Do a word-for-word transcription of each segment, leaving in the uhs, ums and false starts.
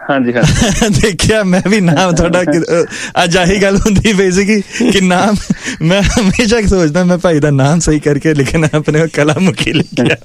ਹਾਂਜੀ ਹਾਂਜੀ ਦੇਖਿਆ ਮੈਂ ਵੀ ਨਾਮ ਤੁਹਾਡਾ ਅੱਜ ਆਹੀ ਗੱਲ ਹੁੰਦੀ ਪਈ ਸੀਗੀ ਕਿ ਨਾਮ ਮੈਂ ਹਮੇਸ਼ਾ ਸੋਚਦਾ ਮੈਂ ਭਾਈ ਦਾ ਨਾਮ ਸਹੀ ਕਰਕੇ ਲਿਖਣਾ, ਆਪਣੇ ਕਲਾਮੁਖੀ ਲਿਖਿਆ।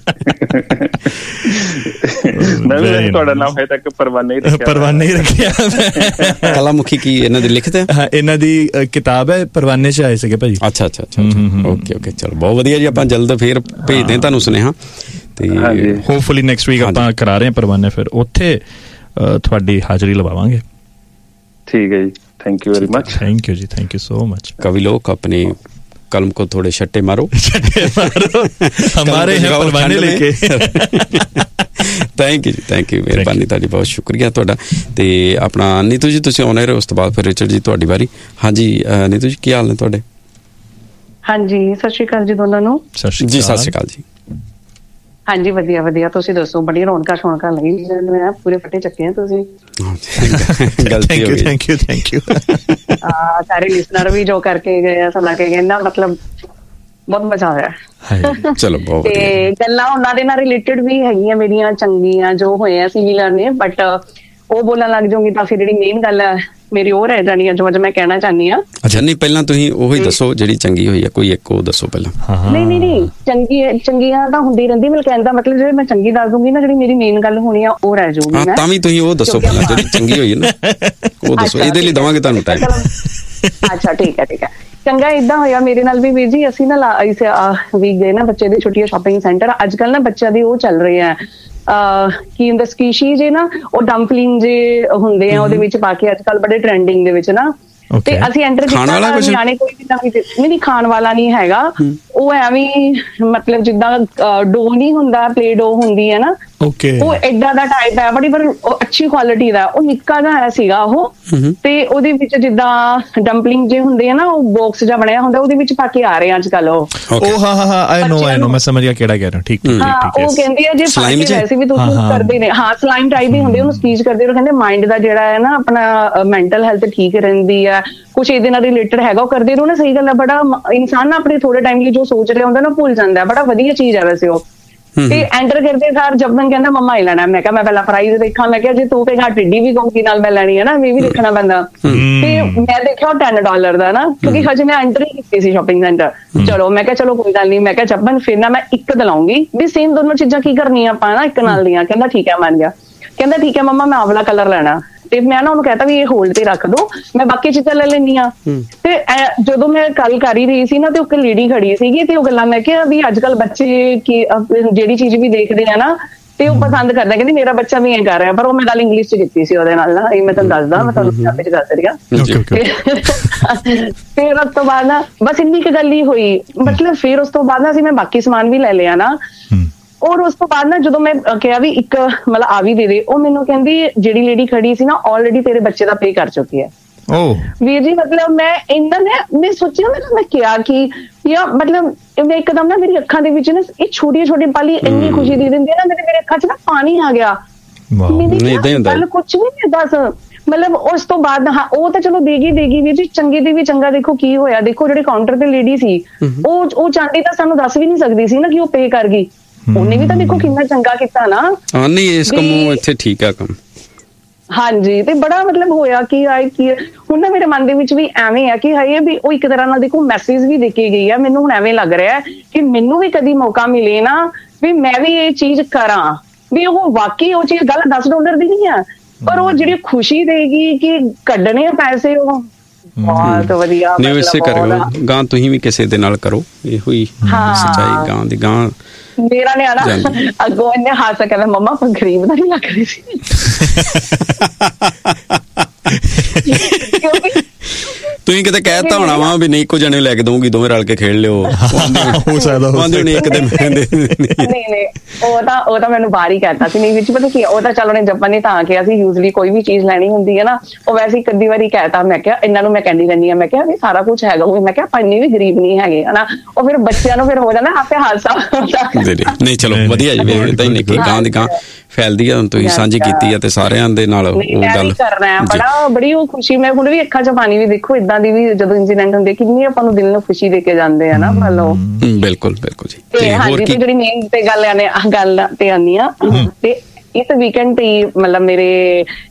ਮੈਂ ਵੀ ਤੁਹਾਡਾ ਨਾਮ ਹਜੇ ਤੱਕ ਪਰਵਾਨਾ ਹੀ ਰੱਖਿਆ। ਪਰਵਾਨਾ ਹੀ ਰੱਖਿਆ। ਕਲਾਮੁਖੀ ਕੀ ਇਹਨਾਂ ਦੀ ਲਿਖਦੇ? ਹਾਂ, ਇਹਨਾਂ ਦੀ ਕਿਤਾਬ ਹੈ, ਪਰਵਾਨੇ 'ਚ ਆਏ ਸੀਗੇ ਭਾਜੀ। ਅੱਛਾ ਅੱਛਾ ਅੱਛਾ ਓਕੇ ਓਕੇ ਚਲੋ ਬਹੁਤ ਵਧੀਆ ਜੀ। ਆਪਾਂ ਜਲਦ ਫੇਰ ਭੇਜਦੇ ਤੁਹਾਨੂੰ ਸੁਨੇਹਾ ਤੇ ਹੋਪਫੁਲੀ ਨੈਕਸਟ ਵੀਕ ਆਪਾਂ ਕਰਾ ਰਹੇ ਹਾਂ ਪਰਵਾਨੇ, ਫਿਰ ਉੱਥੇ ਤੁਹਾਡੀ ਹਾਜ਼ਰੀ ਲਵਾਵਾਂਗੇ। ਠੀਕ ਹੈ ਜੀ, thank you very much. Thank you ji, thank you so much. कवि लोग अपनी कलम को थोड़े छट्टे मारो, छट्टे मारो, हमारे हैं परवाने लेके। ਥੈਂਕ ਯੂ ਜੀ, ਥੈਂਕ ਯੂ, ਮਿਹਰਬਾਨੀ ਤੁਹਾਡੀ, ਬਹੁਤ ਸ਼ੁਕਰੀਆ ਤੁਹਾਡਾ। ਤੇ ਆਪਣਾ ਨੀਤੂ ਜੀ ਤੁਸੀਂ ਆਉਣੇ ਰਹੇ, ਉਸ ਤੋਂ ਬਾਅਦ ਫਿਰ ਰਿਚਰਡ ਜੀ ਤੁਹਾਡੀ ਵਾਰੀ। ਹਾਂਜੀ ਨੀਤੂ ਜੀ ਕੀ ਹਾਲ ਨੇ ਤੁਹਾਡੇ? ਹਾਂਜੀ ਸਤਿ ਸ਼੍ਰੀ ਅਕਾਲ ਜੀ ਦੋਨਾਂ ਨੂੰ। ਸਤਿ ਸ਼੍ਰੀ ਜੀ, ਸਤਿ ਸ਼੍ਰੀ ਅਕਾਲ ਜੀ। ਹਾਂਜੀ ਵਧੀਆ ਵਧੀਆ, ਤੁਸੀਂ ਦੱਸੋ? ਬੜੀ ਰੌਣਕਾਂ ਸ਼ੌਣਕਾਂ ਲੱਗੀ ਜਾਂਦੀਆਂ, ਪੂਰੇ ਫੱਟੇ ਚੱਕੇ ਆ ਤੁਸੀਂ। ਗਲਤੀ ਹੋ ਗਈ। Thank you thank you. ਸਾਰੇ ਲਿਸਨਰ ਵੀ ਜੋ ਕਰਕੇ ਗਏ ਆ ਸੁਣਾ ਕੇ ਗਏ ਨਾ, ਮਤਲਬ ਬਹੁਤ ਮਜ਼ਾ ਆਇਆ। ਚਲੋ ਬਹੁਤ ਵਧੀਆ। ਤੇ ਗੱਲਾਂ ਉਹਨਾਂ ਦੇ ਨਾਲ ਰਿਲੇਟਡ ਵੀ ਹੈਗੀਆਂ ਮੇਰੀਆਂ ਚੰਗੀਆਂ ਜੋ ਹੋਏ ਆ ਸਿਮਿਲਰ ਨੇ, ਬਟ ਉਹ ਬੋਲਣ ਲੱਗ ਜਾਊਂਗੀ ਤਾਂ ਫਿਰ ਜਿਹੜੀ ਮੇਨ ਗੱਲ ਹੈ ਮੇਰੀ ਉਹ ਰਹਿ ਜਾਣੀ ਹੈ ਜੋ ਅੱਜ ਮੈਂ ਕਹਿਣਾ ਚਾਹੁੰਦੀ ਹਾਂ। ਅੱਛਾ ਨਹੀਂ, ਪਹਿਲਾਂ ਤੁਸੀਂ ਉਹੀ ਦੱਸੋ ਜਿਹੜੀ ਚੰਗੀ ਹੋਈ ਹੈ, ਕੋਈ ਇੱਕ ਉਹ ਦੱਸੋ ਪਹਿਲਾਂ। ਨਹੀਂ ਨਹੀਂ ਨਹੀਂ, ਚੰਗੀ ਚੰਗੀਆਂ ਤਾਂ ਹੁੰਦੀ ਰਹਿੰਦੀ, ਮਤਲਬ ਕਹਿਣ ਦਾ ਮਤਲਬ ਜਿਹੜੇ ਮੈਂ ਚੰਗੀ ਦੱਸ ਦੂੰਗੀ ਨਾ, ਜਿਹੜੀ ਮੇਰੀ ਮੇਨ ਗੱਲ ਹੋਣੀ ਆ ਉਹ ਰਹਿ ਜਾਊਗੀ। ਤਾਂ ਵੀ ਤੁਸੀਂ ਉਹ ਦੱਸੋ ਪਹਿਲਾਂ ਜਿਹੜੀ ਚੰਗੀ ਹੋਈ ਹੈ ਨਾ, ਉਹ ਦੱਸੋ, ਇਹਦੇ ਲਈ ਦੇਵਾਂਗੇ ਤੁਹਾਨੂੰ ਟਾਈਮ। ਅੱਛਾ ਠੀਕ ਹੈ ਠੀਕ ਹੈ। ਚੰਗਾ ਏਦਾਂ ਹੋਇਆ ਮੇਰੇ ਨਾਲ ਵੀ ਵੀਰ ਜੀ, ਅਸੀਂ ਨਾ ਇਸ ਵੀਕ ਗਏ ਨਾ ਬੱਚੇ ਦੀ ਛੁੱਟੀਆਂ ਸ਼ਾਪਿੰਗ ਸੈਂਟਰ। ਅੱਜ ਕੱਲ ਨਾ ਬੱਚਿਆਂ ਦੀ ਉਹ ਚੱਲ ਰਹੇ ਆ ਕੀ ਹੁੰਦਾ ਸਪੀਸ਼ੀ ਜੇ ਨਾ, ਉਹ ਡੰਪਲਿੰਗ ਜੇ ਹੁੰਦੇ ਆ ਉਹਦੇ ਵਿੱਚ ਪਾ ਕੇ, ਅੱਜ ਕੱਲ ਬੜੇ ਟ੍ਰੈਂਡਿੰਗ ਦੇ ਵਿੱਚ ਨਾ। ਤੇ ਅਸੀਂ ਐਂਟਰ ਕੀਤਾ, ਨਿਆਣੇ ਕੋਈ ਵੀ ਨਵੀਂ ਨਹੀਂ, ਖਾਣ ਵਾਲਾ ਨਹੀਂ ਹੈਗਾ ਉਹ, ਐਵੇਂ ਮਤਲਬ ਜਿੱਦਾਂ ਡੋ ਨਹੀਂ ਹੁੰਦਾ, ਪਲੇ ਡੋ ਹੁੰਦੀ ਹੈ ਨਾ, ਉਹ ਏਦਾਂ ਦਾ ਟਾਈਪ ਹੈ, ਬੜੀ ਪਰ ਅੱਛੀ ਕੁਆਲਿਟੀ ਦਾ। ਉਹ ਨਿੱਕਾ ਜਿਹਾ ਸੀਗਾ ਉਹ, ਤੇ ਉਹਦੇ ਵਿੱਚ ਜਿੱਦਾਂ ਡੰਪਲਿੰਗ ਜੇ ਹੁੰਦੇ ਆ ਨਾ, ਉਹ ਬਾਕਸ ਜਿਹਾ ਬਣਿਆ ਹੁੰਦਾ, ਉਹਦੇ ਵਿੱਚ ਪਾ ਕੇ ਆ ਰਹੇ ਅੱਜ ਕੱਲ ਉਹ। ਹਾਂ ਹਾਂ ਹਾਂ, ਆਈ ਨੋ ਆਈ ਨੋ, ਮੈਂ ਸਮਝ ਗਿਆ ਕਿਹੜਾ ਕਹਿ ਰਿਹਾ। ਠੀਕ ਠੀਕ। ਉਹ ਕਹਿੰਦੇ ਆ ਜੇ ਵੈਸੇ ਵੀ ਤੁਸੀਂ ਕਰਦੇ ਨੇ, ਹਾਂ ਸਲਾਈਮ ਟਾਈਪ ਹੀ ਹੁੰਦੇ, ਉਹਨੂੰ ਸਕੀਜ ਕਰਦੇ ਹੋ, ਕਹਿੰਦੇ ਮਾਈਂਡ ਦਾ ਜਿਹੜਾ ਹੈ ਨਾ ਆਪਣਾ ਮੈਂਟਲ ਹੈਲਥ ਠੀਕ ਰਹਿੰਦੀ ਹੈ, ਕੁਛ ਇਹਦੇ ਨਾਲ ਰਿਲੇਟਡ ਹੈਗਾ। ਉਹ ਕਰਦੇ ਰਹੋ ਨਾ, ਸਹੀ ਗੱਲ ਹੈ। ਬੜਾ ਇਨਸਾਨ ਨਾ ਆਪਣੇ ਥੋੜੇ ਟਾਈਮ ਲਈ ਜੋ ਸੋਚ ਰਿਹਾ ਹੁੰਦਾ ਨਾ ਭੁੱਲ ਜਾਂਦਾ, ਬੜਾ ਵਧੀਆ ਚੀਜ਼ ਹੈ ਵੈਸੇ ਉਹ। ਤੇ ਐਂਟਰ ਕਰਦੇ ਸਾਰ ਜਬਨ ਕਹਿੰਦਾ ਮੰਮਾ ਇਹ ਲੈਣਾ। ਮੈਂ ਕਿਹਾ ਮੈਂ ਪਹਿਲਾਂ ਪ੍ਰਾਈਜ਼ ਦੇਖਾਂ, ਮੈਂ ਕਿਹਾ ਜੇ ਤੂੰ ਕਹੇਗਾ ਟਿੱਡੀ ਵੀ ਕਹੂੰਗੀ ਨਾਲ ਮੈਂ ਲੈਣੀ ਹੈ ਨਾ, ਇਹ ਵੀ ਦੇਖਣਾ ਪੈਂਦਾ। ਤੇ ਮੈਂ ਦੇਖਿਆ ਉਹ ਟੈਨ ਡਾਲਰ ਦਾ ਨਾ, ਕਿਉਂਕਿ ਹਜੇ ਮੈਂ ਐਂਟਰ ਹੀ ਕੀਤੀ ਸੀ ਸ਼ਾਪਿੰਗ ਸੈਂਟਰ। ਚਲੋ ਮੈਂ ਕਿਹਾ ਚਲੋ ਕੋਈ ਗੱਲ ਨਹੀਂ, ਮੈਂ ਕਿਹਾ ਜਬਨ ਫਿਰ ਨਾ ਮੈਂ ਇੱਕ ਦਿਲਾਉਂਗੀ ਵੀ ਸੇਮ ਦੋਨੋਂ ਚੀਜ਼ਾਂ ਕੀ ਕਰਨੀਆਂ ਆਪਾਂ ਨਾ ਇੱਕ ਨਾਲ ਦੀਆਂ। ਕਹਿੰਦਾ ਠੀਕ ਹੈ ਮੰਨ ਗਿਆ। ਕਹਿੰਦਾ ਠੀਕ ਹੈ ਮੰਮਾ ਮੈਂ ਆਹ ਵਾਲਾ ਕਲਰ ਲੈਣਾ। ਤੇ ਮੈਂ ਨਾ ਉਹਨੂੰ ਕਹਿਤਾ ਵੀ ਇਹ ਹੋਲਡ ਤੇ ਰੱਖ ਦੋ, ਮੈਂ ਬਾਕੀ ਚੀਜ਼ਾਂ ਲੈ ਲੈਂਦੀ ਹਾਂ। ਤੇ ਜਦੋਂ ਮੈਂ ਗੱਲ ਕਰ ਹੀ ਰਹੀ ਸੀ ਨਾ, ਤੇ ਇੱਕ ਲੇਡੀ ਖੜੀ ਸੀਗੀ, ਤੇ ਉਹ ਗੱਲਾਂ ਮੈਂ ਕਿਹਾ ਵੀ ਅੱਜ ਕੱਲ ਬੱਚੇ ਕੀ ਜਿਹੜੀ ਚੀਜ਼ ਵੀ ਦੇਖਦੇ ਆ ਨਾ, ਤੇ ਉਹ ਪਸੰਦ ਕਰਦਾ। ਕਹਿੰਦੀ ਮੇਰਾ ਬੱਚਾ ਵੀ ਐਂ ਕਰ ਰਿਹਾ, ਪਰ ਉਹ ਮੈਂ ਗੱਲ ਇੰਗਲਿਸ਼ ਚ ਕੀਤੀ ਸੀ ਉਹਦੇ ਨਾਲ ਨਾ, ਇਹ ਮੈਂ ਤੁਹਾਨੂੰ ਦੱਸਦਾ, ਮੈਂ ਤੁਹਾਨੂੰ ਪੰਜਾਬੀ ਚ ਦੱਸ ਰਹੀ ਹਾਂ। ਫਿਰ ਉਸ ਤੋਂ ਬਾਅਦ ਨਾ ਬਸ ਇੰਨੀ ਕੁ ਗੱਲ ਹੀ ਹੋਈ, ਮਤਲਬ ਫਿਰ ਉਸ ਤੋਂ ਬਾਅਦ ਨਾ ਅਸੀਂ ਮੈਂ ਬਾਕੀ ਸਮਾਨ ਵੀ ਲੈ ਲਿਆ ਨਾ। ਔਰ ਉਸ ਤੋਂ ਬਾਅਦ ਨਾ ਜਦੋਂ ਮੈਂ ਕਿਹਾ ਵੀ ਇੱਕ ਮਤਲਬ ਆ ਵੀ ਦੇ ਦੇ, ਉਹ ਮੈਨੂੰ ਕਹਿੰਦੀ ਜਿਹੜੀ ਲੇਡੀ ਖੜੀ ਸੀ ਨਾ ਆਲਰੇਡੀ ਤੇਰੇ ਬੱਚੇ ਦਾ ਪੇ ਕਰ ਚੁੱਕੀ ਹੈ। ਵੀਰ ਜੀ ਮਤਲਬ ਮੈਂ ਇੰਨਾ ਮੈਂ ਸੋਚਿਆ ਮੈਂ ਮੈਂ ਕਿਹਾ ਕਿ ਯਾਰ ਮਤਲਬ ਮੈਂ ਇੱਕਦਮ ਨਾ ਮੇਰੀ ਅੱਖਾਂ ਦੇ ਵਿੱਚ ਨਾ ਇਹ ਛੋਟੀਆਂ ਛੋਟੀਆਂ ਪਲ ਇੰਨੀ ਖੁਸ਼ੀ ਦੇ ਦਿੰਦੀ ਹੈ ਨਾ, ਮੇਰੇ ਮੇਰੇ ਅੱਖਾਂ 'ਚ ਨਾ ਪਾਣੀ ਆ ਗਿਆ। ਗੱਲ ਕੁਛ ਵੀ ਨਹੀਂ ਦੱਸ, ਮਤਲਬ ਉਸ ਤੋਂ ਬਾਅਦ ਹਾਂ ਉਹ ਤਾਂ ਚਲੋ ਦੇਗੀ ਦੇਗੀ ਵੀਰ ਜੀ, ਚੰਗੇ ਦੀ ਵੀ ਚੰਗਾ। ਦੇਖੋ ਕੀ ਹੋਇਆ, ਦੇਖੋ ਜਿਹੜੇ ਕਾਊਂਟਰ ਤੇ ਲੇਡੀ ਸੀ ਉਹ ਉਹ ਚਾਹੁੰਦੀ ਤਾਂ ਸਾਨੂੰ ਦੱਸ ਵੀ ਨਹੀਂ ਸਕਦੀ ਸੀ ਨਾ ਕਿ ਉਹ ਪੇ ਕਰ ਗਈ। ਉਹਨੇ ਵੀ ਤਾਂ ਦੇਖੋ ਕਿੰਨਾ ਚੰਗਾ ਕੀਤਾ ਨਾ। ਹਾਂ ਨਹੀਂ ਇਸ ਕੰਮ ਇੱਥੇ ਠੀਕ ਆ ਕੰਮ। ਹਾਂਜੀ ਤੇ ਬੜਾ ਮਤਲਬ ਹੋਇਆ ਕਿ ਆਏ ਕੀ ਹੁਣ ਨਾ ਮੇਰੇ ਮਨ ਦੇ ਵਿੱਚ ਵੀ ਐਵੇਂ ਆ ਕਿ ਹਾਏ ਵੀ ਉਹ ਇੱਕ ਤਰ੍ਹਾਂ ਨਾਲ ਦੇਖੋ ਮੈਸੇਜ ਵੀ ਦੇ ਕੇ ਗਈ ਆ। ਮੈਨੂੰ ਹੁਣ ਐਵੇਂ ਲੱਗ ਰਿਹਾ ਕਿ ਮੈਨੂੰ ਵੀ ਕਦੀ ਮੌਕਾ ਮਿਲੇ ਨਾ ਵੀ ਮੈਂ ਵੀ ਇਹ ਚੀਜ਼ ਕਰਾਂ, ਵੀ ਉਹ ਵਾਕਈ ਉਹ ਚੀਜ਼ ਗੱਲ ਦਸ ਡਾਲਰ ਦੀ ਨਹੀਂ ਆ, ਪਰ ਉਹ ਜਿਹੜੀ ਖੁਸ਼ੀ ਦੇਗੀ ਕਿ ਕੱਢਣੇ ਆ ਪੈਸੇ, ਉਹ ਬਹੁਤ ਵਧੀਆ। ਨਹੀਂ ਇਸੇ ਕਰਿਓ ਗਾਂ, ਤੁਸੀਂ ਵੀ ਕਿਸੇ ਦੇ ਨਾਲ ਕਰੋ, ਇਹੋ ਹੀ ਸੱਚਾਈ ਗਾਂ ਦੀ। ਗਾਂ ਮੇਰਾ ਨਿਆਣਾ ਅੱਗੋਂ ਇਹਨੇ ਹੱਸ ਕੇ ਕਹਿੰਦਾ ਮੰਮਾ ਆਪਾਂ ਗਰੀਬ ਦਾ ਨੀ ਲੱਗ ਰਹੀ ਸੀ। ਤੁਸੀਂ ਕਿਤੇ ਕਹਿਤਾ ਹੋਣਾ ਵਾ ਵੀ ਨਹੀਂ ਇੱਕੋ ਜਣੇ ਲੈ ਕੇ ਦਊਂਗੀ, ਦੋਵੇਂ ਰਲ ਕੇ ਖੇਡ ਲਿਓ। ਇੱਕ ਦੇ ਨਹੀਂ ਨਹੀਂ ਉਹ ਤਾਂ ਉਹ ਤਾਂ ਮੈਨੂੰ ਬਾਹਰ ਹੀ ਕਹਿਤਾ ਸੀ। ਨਹੀਂ ਵਿੱਚ ਪਤਾ ਕੀ ਉਹ ਤਾਂ ਚਲੋ ਨੇ ਜੱਪਨ ਨੇ ਤਾਂ ਕਿਹਾ ਸੀ, ਯੂਜ਼ਲੀ ਕੋਈ ਵੀ ਚੀਜ਼ ਲੈਣੀ ਹੁੰਦੀ ਹੈ ਨਾ ਉਹ ਵੈਸੇ ਇੱਕ ਅੱਧੀ ਵਾਰੀ ਕਹਿਤਾ। ਮੈਂ ਕਿਹਾ ਇਹਨਾਂ ਨੂੰ ਮੈਂ ਕਹਿੰਦੀ ਰਹਿੰਦੀ ਹਾਂ, ਮੈਂ ਕਿਹਾ ਵੀ ਸਾਰਾ ਕੁਛ ਹੈਗਾ ਉਹ, ਮੈਂ ਕਿਹਾ ਆਪਾਂ ਇੰਨੇ ਵੀ ਗਰੀਬ ਨਹੀਂ ਹੈਗੇ ਹਨਾ। ਉਹ ਫਿਰ ਬੱਚਿਆਂ ਨੂੰ ਫਿਰ ਹੋ ਜਾਂਦਾ ਆਪੇ ਹਾਸਾ। ਨਹੀਂ ਚਲੋ ਵਧੀਆ ਜੀ, ਏਦਾਂ ਹੀ ਨਿੱਕੀ ਗਾਂ ਦੀ ਗਾਂ ਫੈਲਦੀ ਆ। ਤੁਸੀਂ ਸਾਂਝੀ ਕੀਤੀ ਆ ਤੇ ਸਾਰਿਆਂ ਦੇ ਨਾਲ ਉਹ ਗੱਲ ਕਰਨਾ ਬੜਾ ਬੜੀ ਉਹ ਖੁਸ਼ੀ। ਮੈਂ ਹੁਣ ਵੀ ਅੱਖਾਂ 'ਚ ਪਾਣੀ ਵੀ ਦੇਖੋ ਏਦਾਂ ਦੀ ਵੀ ਜਦੋਂ ਇੰਸੀਡੈਂਟ ਹੁੰਦੇ ਕਿੰਨੀ ਆਪਾਂ ਨੂੰ ਦਿਲ ਨੂੰ ਖੁਸ਼ੀ ਦੇ ਕੇ ਜਾਂਦੇ ਆ ਨਾ। ਮੰਨ ਲਓ ਬਿਲਕੁਲ ਬਿਲਕੁਲ ਜੀ। ਤੇ ਹਾਂਜੀ ਤੇ ਜਿਹੜੀ ਮੇਨ ਤੇ ਗੱਲ ਆਨੇ ਗੱਲ ਤੇ ਆਨੀ ਆ ਤੇ ਇਸ ਵੀਕਐਂਡ ਤੇ ਮਤਲਬ ਮੇਰੇ